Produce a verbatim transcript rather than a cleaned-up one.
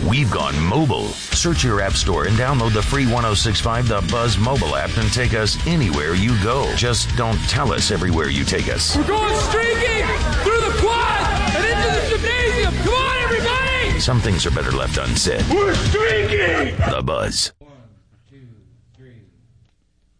we've gone mobile. Search your app store and download the free one oh six point five The Buzz mobile app and take us anywhere you go. Just don't tell us everywhere you take us. We're going streaking through the quad and into the gymnasium. Come on, everybody! Some things are better left unsaid. We're streaking! The Buzz.